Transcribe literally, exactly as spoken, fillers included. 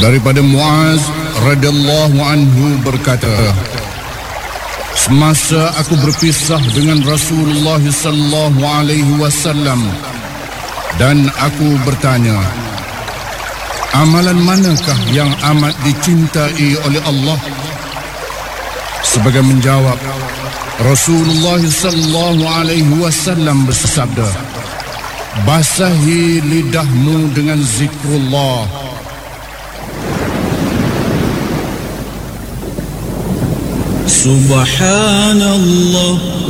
Daripada Muaz radhiyallahu anhu berkata, semasa aku berpisah dengan Rasulullah sallallahu alaihi wasallam dan aku bertanya, amalan manakah yang amat dicintai oleh Allah? Sebagai menjawab, Rasulullah sallallahu alaihi wasallam bersabda, basahi lidahmu dengan zikrullah. Subhanallah